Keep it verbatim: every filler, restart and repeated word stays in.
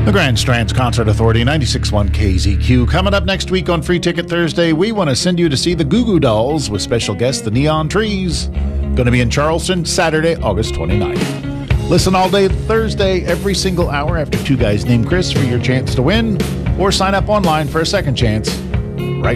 The Grand Strands Concert Authority, ninety-six point one K Z Q. Coming up next week on Free Ticket Thursday, we want to send you to see the Goo Goo Dolls with special guest, the Neon Trees. Going to be in Charleston Saturday, August twenty-ninth. Listen all day Thursday, every single hour after Two Guys Named Chris for your chance to win, or sign up online for a second chance.